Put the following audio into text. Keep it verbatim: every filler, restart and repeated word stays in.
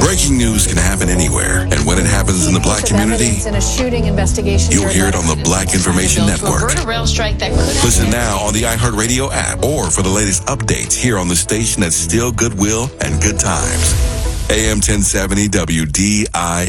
Breaking news can happen anywhere, and when it happens in the black community, in a shooting investigation, you'll hear it on the Black Information Network. Listen now on the iHeartRadio app or for the latest updates here on the station that's still goodwill and good times. A M ten seventy W D I